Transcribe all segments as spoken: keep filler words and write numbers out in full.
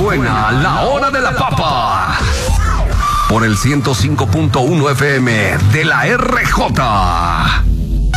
Suena la hora de la papa. Por el ciento cinco punto uno F M de la R J.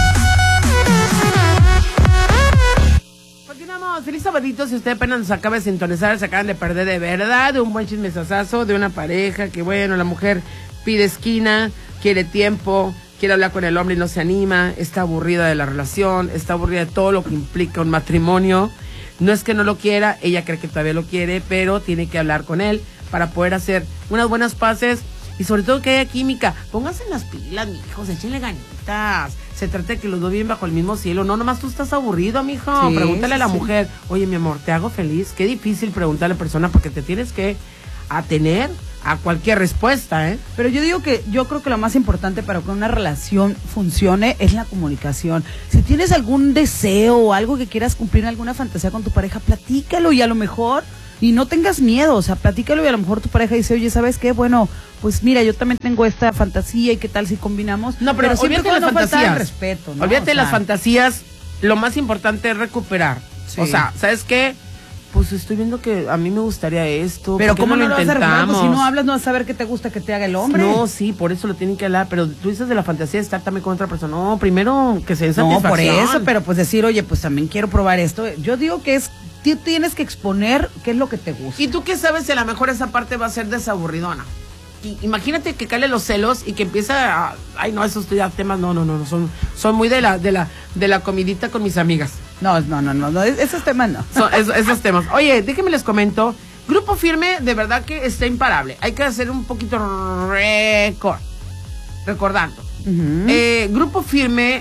Continuamos. Feliz sabadito. Si usted apenas nos acaba de sintonizar, se acaban de perder de verdad de un buen chismesazazo de una pareja que, bueno, la mujer pide esquina, quiere tiempo, quiere hablar con el hombre y no se anima, está aburrida de la relación, está aburrida de todo lo que implica un matrimonio. No es que no lo quiera, ella cree que todavía lo quiere, pero tiene que hablar con él para poder hacer unas buenas paces y sobre todo que haya química. Pónganse en las pilas, mijos, échenle ganitas. Se trata de que los dos viven bajo el mismo cielo. No, nomás tú estás aburrido, mijo. Sí, Pregúntale a la sí. mujer, oye, mi amor, ¿te hago feliz? Qué difícil preguntarle a la persona porque te tienes que atener a cualquier respuesta, ¿eh? Pero yo digo que yo creo que lo más importante para que una relación funcione es la comunicación. Si tienes algún deseo o algo que quieras cumplir, alguna fantasía con tu pareja, platícalo y a lo mejor, y no tengas miedo, o sea, platícalo y a lo mejor tu pareja dice, oye, ¿sabes qué? Bueno, pues mira, yo también tengo esta fantasía y qué tal si combinamos. No, pero, pero olvídate de las fantasías. El respeto, ¿no? Olvídate o sea, de las fantasías, lo más importante es recuperar. Sí. O sea, ¿sabes qué? Pues estoy viendo que a mí me gustaría esto. Pero ¿cómo no lo intentamos? vas a arreglar? Pues si no hablas, no vas a saber qué te gusta que te haga el hombre. No, sí, por eso lo tienen que hablar. Pero tú dices de la fantasía de estar también con otra persona. No, primero que se den satisfacción. No, por eso, pero pues decir, oye, pues también quiero probar esto. Yo digo que es, tú tienes que exponer qué es lo que te gusta. ¿Y tú qué sabes si a lo mejor esa parte va a ser desaburridona? Y, imagínate que cale los celos y que empieza a... Ay, no, esos ya temas, no, no, no, no son, son muy de la, de la, de la comidita con mis amigas. No, no, no, no, no, esos temas no. Son, esos, esos temas. Oye, déjenme les comento. Grupo Firme, de verdad que está imparable. Hay que hacer un poquito récord. Recordando. Uh-huh. Eh, Grupo Firme,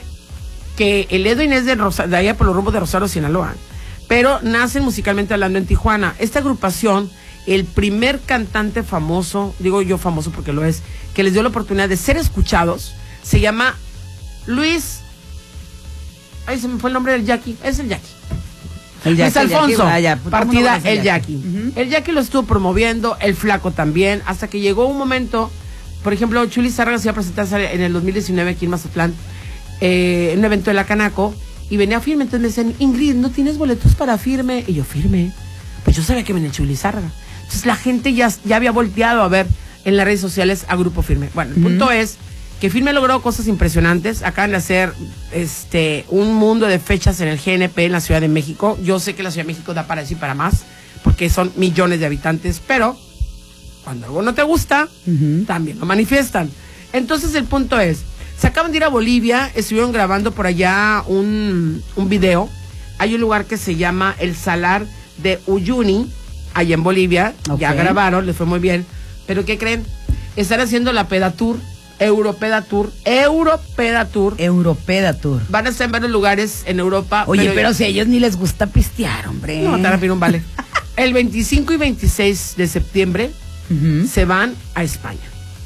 que el Edo Inés de, Rosa, de allá por los rumbos de Rosario, Sinaloa, pero nacen musicalmente hablando en Tijuana. Esta agrupación, el primer cantante famoso, digo yo famoso porque lo es, que les dio la oportunidad de ser escuchados, se llama Luis... Ay, se me fue el nombre del Jackie. Es el Jackie. El Luis Jackie, Alfonso. El Jackie, vaya, partida el Jackie. Uh-huh. El Jackie lo estuvo promoviendo, el Flaco también, hasta que llegó un momento, por ejemplo, Chuli Zárraga se iba a presentarse en el dos mil diecinueve aquí en Mazatlán, eh, en un evento de la Canaco, y venía Firme. Entonces me decían, Ingrid, ¿no tienes boletos para Firme? Y yo, Firme. Pues yo sabía que venía Chuli Zárraga. Entonces la gente ya, ya había volteado a ver en las redes sociales a Grupo Firme. Bueno, el uh-huh. punto es que Firme logró cosas impresionantes. Acaban de hacer este un mundo de fechas en el G N P en la Ciudad de México. Yo sé que la Ciudad de México da para eso y para más, porque son millones de habitantes, pero cuando algo no te gusta, uh-huh. también lo manifiestan. Entonces el punto es, se acaban de ir a Bolivia, estuvieron grabando por allá un, un video. Hay un lugar que se llama el Salar de Uyuni, allá en Bolivia. Okay. Ya grabaron, les fue muy bien. Pero ¿qué creen? Están haciendo la Pedatour. Europeda Tour, Europeda Tour. Europeda Tour. Van a estar en varios lugares en Europa. Oye, pero, pero si a ellos ni les gusta pistear, hombre. No, te refiro un vale. El veinticinco y veintiséis de septiembre uh-huh. se van a España.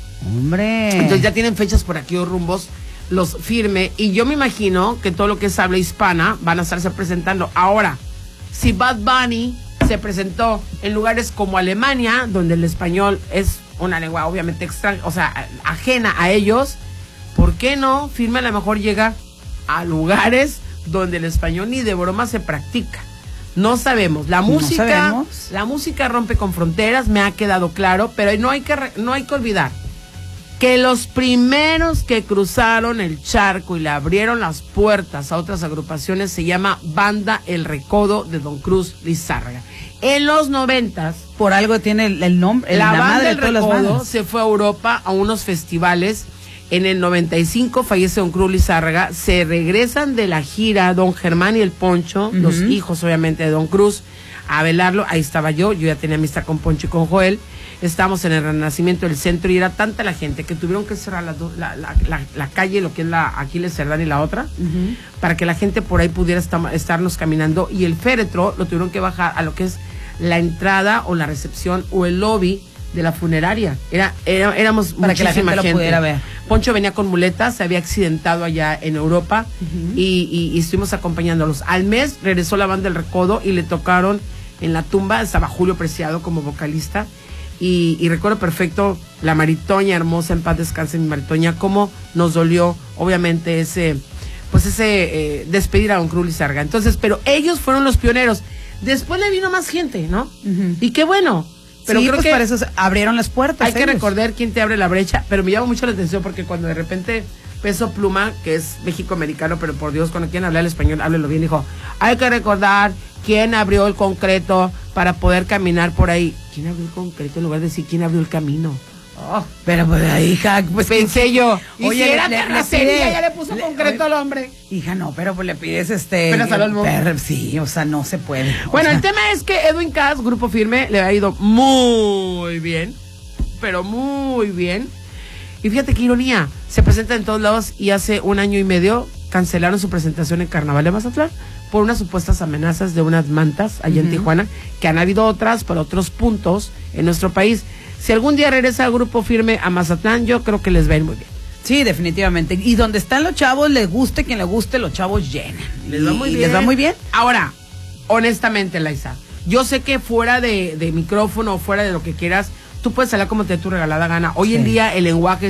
Hombre. Entonces ya tienen fechas por aquí o rumbos, los Firme. Y yo me imagino que todo lo que es habla hispana van a estarse presentando. Ahora, si Bad Bunny se presentó en lugares como Alemania, donde el español es una lengua obviamente extraña, o sea, ajena a ellos, ¿por qué no? Firme a lo mejor llega a lugares donde el español ni de broma se practica. No sabemos. La música, no sabemos. La música rompe con fronteras, me ha quedado claro, pero no hay que no hay que olvidar que los primeros que cruzaron el charco y le abrieron las puertas a otras agrupaciones se llama Banda El Recodo de Don Cruz Lizárraga. En los noventas, por algo tiene el, el nombre, la, la Banda madre El de todas las Recodo bandas. se fue a Europa a unos festivales. En el noventa y cinco fallece Don Cruz Lizárraga, se regresan de la gira Don Germán y el Poncho, uh-huh. los hijos obviamente de Don Cruz, a velarlo. Ahí estaba yo, yo ya tenía amistad con Poncho y con Joel. Estábamos en el Renacimiento del Centro y era tanta la gente que tuvieron que cerrar la, la, la, la, la calle, lo que es la Aquiles Cerdán y la otra, uh-huh. para que la gente por ahí pudiera estar, estarnos caminando, y el féretro lo tuvieron que bajar a lo que es la entrada o la recepción o el lobby de la funeraria. Era, era éramos para que la gente, gente lo pudiera ver. Poncho venía con muletas, se había accidentado allá en Europa, uh-huh. y, y, y estuvimos acompañándolos. Al mes regresó la Banda El Recodo y le tocaron en la tumba, estaba Julio Preciado como vocalista. Y, y recuerdo perfecto la Maritoña hermosa, en paz descanse mi Maritoña, cómo nos dolió obviamente ese, pues ese eh, despedir a Don Cruz Lizárraga. Entonces, pero ellos fueron los pioneros. Después le vino más gente, ¿no? Uh-huh. Y qué bueno. Pero sí, creo pues que para eso se abrieron las puertas. hay que ellos. recordar quién te abre la brecha, pero me llama mucho la atención porque cuando de repente Peso Pluma, que es México-americano, pero por Dios, cuando quieren hablar el español, háblenlo bien, dijo, hay que recordar quién abrió el concreto para poder caminar por ahí. ¿Quién abrió el concreto en lugar de decir quién abrió el camino? Oh, pero pues hija, pues pensé yo, y oye, si era le- le terracería, pide- ya le puso le- concreto al hombre. Hija, no, pero pues le pides este. Peras al olmo. per- sí, o sea, no se puede. O Bueno, sea, el tema es que Edwin Cass, Grupo Firme, le ha ido muy bien, pero muy bien. Y fíjate qué ironía, se presenta en todos lados y hace un año y medio cancelaron su presentación en Carnaval de Mazatlán por unas supuestas amenazas de unas mantas allá uh-huh. en Tijuana, que han habido otras por otros puntos en nuestro país. Si algún día regresa el Grupo Firme a Mazatlán, yo creo que les va a ir muy bien. Sí, definitivamente. Y donde están los chavos, les guste quien le guste, los chavos llenan. Les va muy y bien. Les va muy bien. Ahora, honestamente, Laisa, yo sé que fuera de, de micrófono o fuera de lo que quieras, tú puedes hablar como te dé tu regalada gana. Hoy sí. en día el lenguaje